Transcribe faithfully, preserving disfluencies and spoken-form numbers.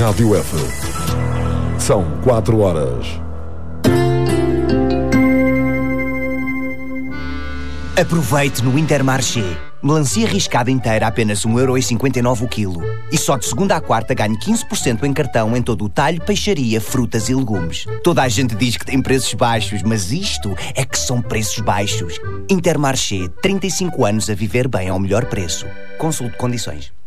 Rádio F. São quatro horas. Aproveite no Intermarché. Melancia riscada inteira a apenas um euro e cinquenta e nove o quilo. E só de segunda à quarta ganhe quinze por cento em cartão em todo o talho, peixaria, frutas e legumes. Toda a gente diz que tem preços baixos, mas isto é que são preços baixos. Intermarché, trinta e cinco anos a viver bem ao melhor preço. Consulte condições.